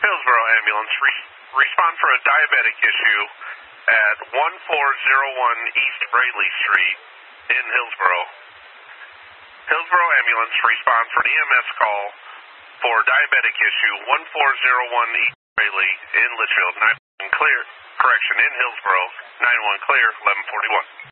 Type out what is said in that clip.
Hillsboro ambulance, respond for a diabetic issue at 1401 East Braley Street in Hillsboro. Hillsboro ambulance, respond for an EMS call for diabetic issue 1401 East Braley in Litchfield. 911 clear. Correction, in Hillsboro. 911 clear, 1141.